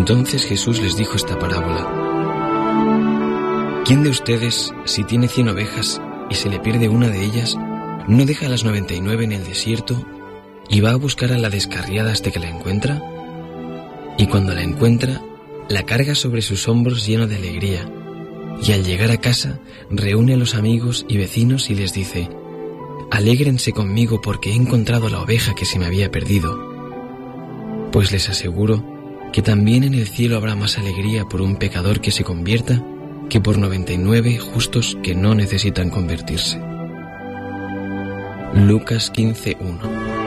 Entonces Jesús les dijo esta parábola: ¿Quién de ustedes, si tiene 100 ovejas y se le pierde una de ellas, no deja las 99 en el desierto y va a buscar a la descarriada hasta que la encuentra? Y cuando la encuentra, la carga sobre sus hombros lleno de alegría, y al llegar a casa reúne a los amigos y vecinos y les dice: «Alégrense conmigo porque he encontrado la oveja que se me había perdido». Pues les aseguro que también en el cielo habrá más alegría por un pecador que se convierta que por 99 justos que no necesitan convertirse. Lucas 15:1.